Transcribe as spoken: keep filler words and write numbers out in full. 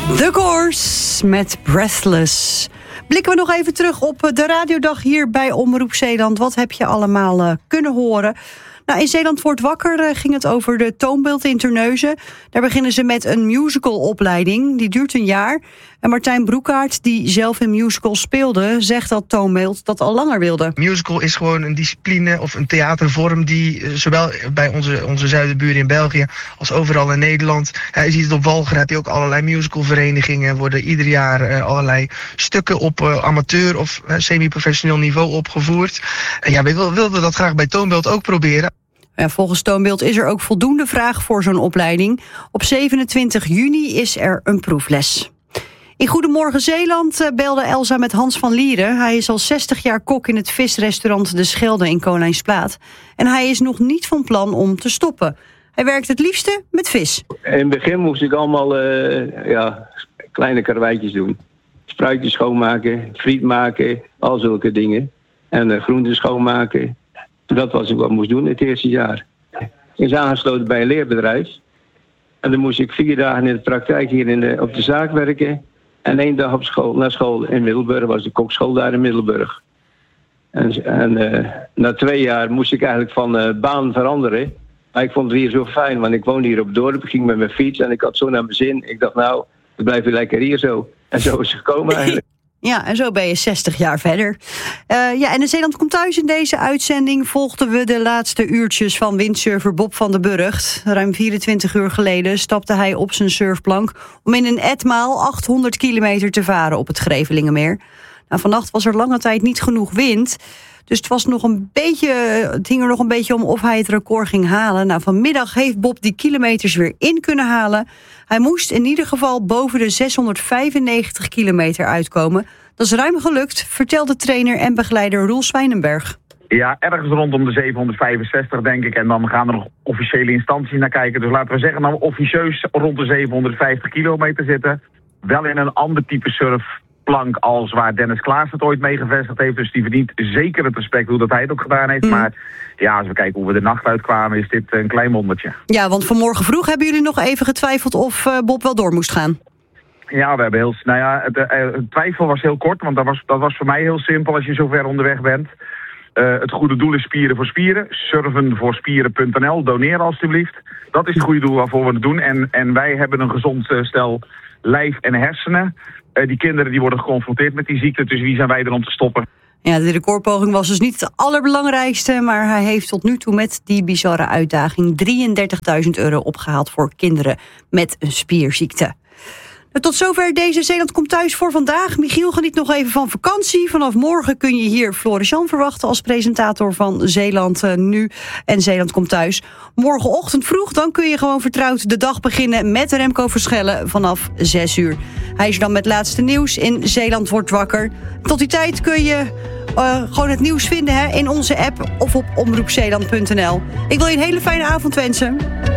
The Course met Breathless. Blikken we nog even terug op de radiodag hier bij Omroep Zeeland. Wat heb je allemaal uh, kunnen horen? Nou, in Zeeland wordt wakker uh, ging het over de toonbeeld in Terneuzen. Daar beginnen ze met een musicalopleiding. Die duurt een jaar. En Martijn Broekaert, die zelf in musicals speelde, zegt dat toonbeeld dat al langer wilde. Musical is gewoon een discipline of een theatervorm die uh, zowel bij onze, onze zuiderburen in België als overal in Nederland. Ja, je ziet het op Walcheren, heb je ook allerlei musicalverenigingen. Worden ieder jaar uh, allerlei stukken op uh, amateur of uh, semi-professioneel niveau opgevoerd. En ja, we wilden dat graag bij toonbeeld ook proberen. Ja, volgens Toonbeeld is er ook voldoende vraag voor zo'n opleiding. Op zevenentwintig juni is er een proefles. In Goedemorgen Zeeland belde Elsa met Hans van Lieren. Hij is al zestig jaar kok in het visrestaurant De Schelde in Kolijnsplaat. En hij is nog niet van plan om te stoppen. Hij werkt het liefste met vis. In het begin moest ik allemaal uh, ja, kleine karweitjes doen. Spruitjes schoonmaken, friet maken, al zulke dingen. En uh, groenten schoonmaken. Dat was ik wat moest doen het eerste jaar. Ik was aangesloten bij een leerbedrijf. En dan moest ik vier dagen in de praktijk hier in de, op de zaak werken. En één dag op school, naar school in Middelburg. Was de kokschool daar in Middelburg. En, en uh, na twee jaar moest ik eigenlijk van uh, baan veranderen. Maar ik vond het hier zo fijn, want ik woonde hier op het dorp. Ik ging met mijn fiets en ik had zo naar mijn zin. Ik dacht, nou, ik blijf weer lekker hier zo. En zo is het gekomen eigenlijk. Ja, en zo ben je zestig jaar verder. Uh, ja, en in Zeeland komt thuis in deze uitzending volgden we de laatste uurtjes van windsurfer Bob van den Burgt. Ruim vierentwintig uur geleden stapte hij op zijn surfplank om in een etmaal achthonderd kilometer te varen op het Grevelingenmeer. Nou, vannacht was er lange tijd niet genoeg wind. Dus het was nog een beetje, het hing er nog een beetje om of hij het record ging halen. Nou, vanmiddag heeft Bob die kilometers weer in kunnen halen. Hij moest in ieder geval boven de zeshonderdvijfennegentig kilometer uitkomen. Dat is ruim gelukt, vertelde trainer en begeleider Roel Zwijnenberg. Ja, ergens rondom de zevenhonderdvijfenzestig denk ik. En dan gaan er nog officiële instanties naar kijken. Dus laten we zeggen, nou officieus rond de zevenhonderdvijftig kilometer zitten. Wel in een ander type surfplank als waar Dennis Klaas het ooit mee gevestigd heeft. Dus die verdient zeker het respect hoe dat hij het ook gedaan heeft. Mm. Maar ja, als we kijken hoe we de nacht uitkwamen, is dit een klein wondertje. Ja, want vanmorgen vroeg hebben jullie nog even getwijfeld of uh, Bob wel door moest gaan. Ja, we hebben heel... Nou ja, het, uh, het twijfel was heel kort, want dat was, dat was voor mij heel simpel als je zo ver onderweg bent. Uh, het goede doel is Spieren voor Spieren. surfen voor spieren punt n l. Doneer alstublieft. Dat is het goede doel waarvoor we het doen. En, en wij hebben een gezond uh, stel lijf en hersenen. Uh, die kinderen die worden geconfronteerd met die ziekte. Dus wie zijn wij er om te stoppen? Ja, de recordpoging was dus niet het allerbelangrijkste, maar hij heeft tot nu toe met die bizarre uitdaging drieëndertigduizend euro opgehaald voor kinderen met een spierziekte. Tot zover deze Zeeland komt thuis voor vandaag. Michiel geniet nog even van vakantie. Vanaf morgen kun je hier Floris Jan verwachten als presentator van Zeeland uh, Nu en Zeeland komt thuis. Morgenochtend vroeg, dan kun je gewoon vertrouwd de dag beginnen met Remco Verschellen vanaf zes uur. Hij is dan met laatste nieuws in Zeeland wordt wakker. Tot die tijd kun je uh, gewoon het nieuws vinden hè, in onze app of op omroep zeeland punt n l. Ik wil je een hele fijne avond wensen.